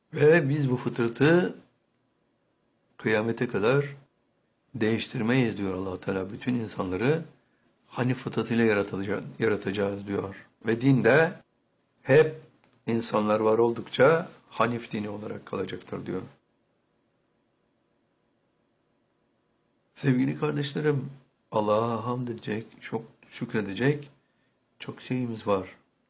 Ve biz bu fıtratı kıyamete kadar değiştirmeyiz diyor Allah Teala. Bütün insanları Hanif fıtratıyla yaratacağız diyor. Ve dinde hep insanlar var oldukça Hanif dini olarak kalacaktır diyor. Sevgili kardeşlerim, Allah'a hamd edecek, çok şükredecek çok şeyimiz var.